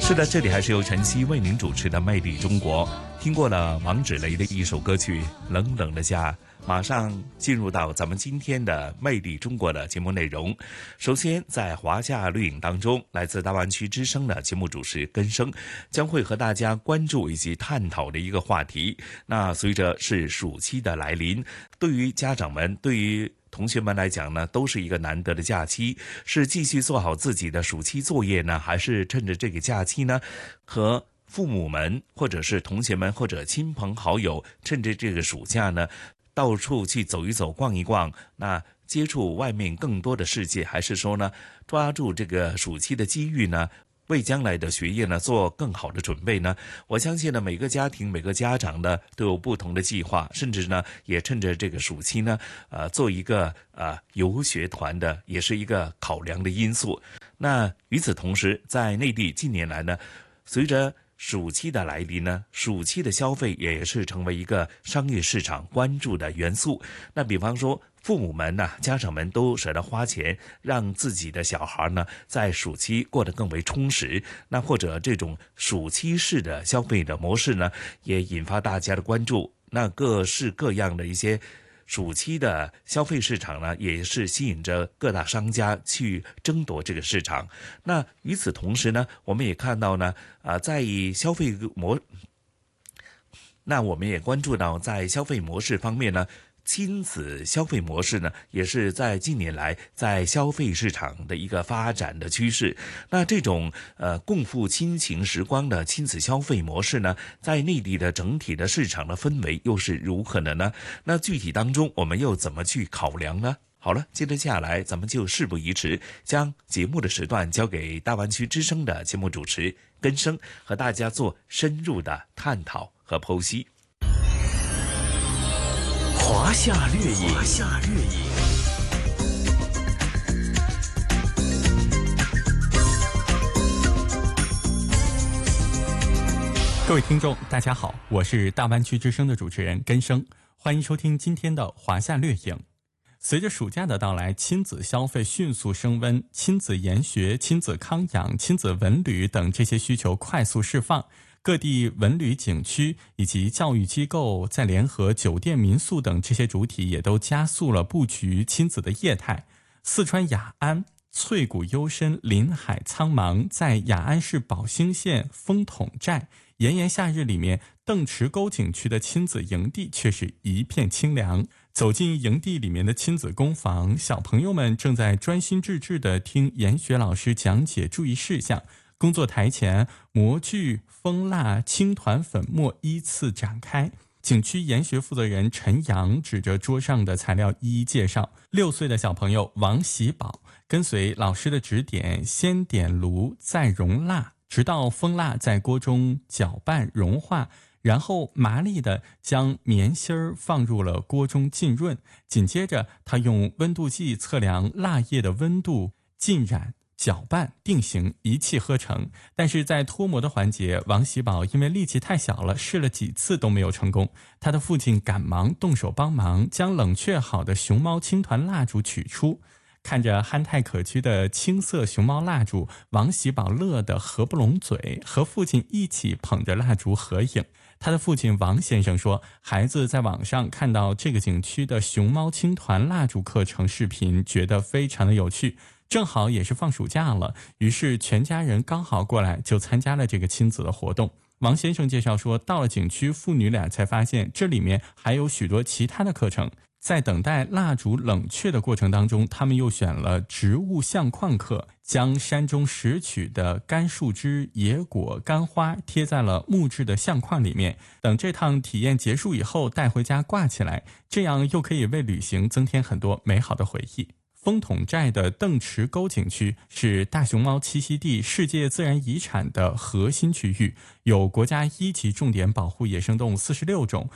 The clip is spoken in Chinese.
是的，这里还是由晨曦为您主持的《魅力中国》。听过了王芷雷的一首歌曲《冷冷的家》，马上进入到咱们今天的《魅力中国》的节目内容。首先，在华夏绿影当中，来自大湾区之声的节目主持根生将会和大家关注以及探讨的一个话题。那随着是暑期的来临，对于家长们，对于同学们来讲呢，都是一个难得的假期，是继续做好自己的暑期作业呢，还是趁着这个假期呢，和父母们或者是同学们或者亲朋好友，趁着这个暑假呢，到处去走一走、逛一逛，那接触外面更多的世界，还是说呢，抓住这个暑期的机遇呢，为将来的学业呢做更好的准备呢？我相信呢，每个家庭每个家长呢都有不同的计划，甚至呢也趁着这个暑期呢，做一个游学团的，也是一个考量的因素。那与此同时，在内地近年来呢，随着暑期的来临呢，暑期的消费也是成为一个商业市场关注的元素。那比方说，父母们呢，家长们都舍得花钱，让自己的小孩呢，在暑期过得更为充实。那或者这种暑期式的消费的模式呢，也引发大家的关注。那各式各样的一些暑期的消费市场呢，也是吸引着各大商家去争夺这个市场。那与此同时呢，我们也看到呢，在消费那我们也关注到，在消费模式方面呢，亲子消费模式呢，也是在近年来在消费市场的一个发展的趋势。那这种共赴亲情时光的亲子消费模式呢，在内地的整体的市场的氛围又是如何的呢？那具体当中我们又怎么去考量呢？好了，接着下来咱们就事不宜迟，将节目的时段交给大湾区之声的节目主持根生，和大家做深入的探讨和剖析。 华夏掠影，华夏掠影。 各位听众大家好，我是大湾区之声的主持人根生，欢迎收听今天的华夏掠影。随着暑假的到来，亲子消费迅速升温，亲子研学、亲子康养、亲子文旅等这些需求快速释放，各地文旅景区以及教育机构再联合酒店民宿等这些主体也都加速了布局亲子的业态。四川雅安翠谷幽深，临海苍茫，在雅安市宝兴县风筒寨炎炎夏日里面，邓池沟景区的亲子营地却是一片清凉。走进营地里面的亲子工坊，小朋友们正在专心致志地听研学老师讲解注意事项。工作台前，模具、蜂蜡、青团、粉末依次展开。景区研学负责人陈阳指着桌上的材料一一介绍。6岁的小朋友王喜宝跟随老师的指点，先点炉，再熔蜡，直到蜂蜡在锅中搅拌融化，然后麻利地将棉芯儿放入了锅中浸润。紧接着他用温度计测量蜡液的温度，浸染、搅拌、定型，一气呵成。但是在脱模的环节，王喜宝因为力气太小了，试了几次都没有成功。他的父亲赶忙动手帮忙，将冷却好的熊猫青团蜡烛取出。看着憨态可掬的青色熊猫蜡烛，王喜宝乐得合不拢嘴，和父亲一起捧着蜡烛合影。他的父亲王先生说，孩子在网上看到这个景区的熊猫青团蜡烛课程视频，觉得非常的有趣，正好也是放暑假了，于是全家人刚好过来，就参加了这个亲子的活动。王先生介绍说，到了景区，父女俩才发现这里面还有许多其他的课程。在等待蜡烛冷却的过程当中，他们又选了植物相框课，将山中拾取的干树枝、野果、干花贴在了木质的相框里面。等这趟体验结束以后，带回家挂起来，这样又可以为旅行增添很多美好的回忆。风筒寨的邓池沟景区是大熊猫栖息地世界自然遗产的核心区域，有国家1级重点保护野生动物46种，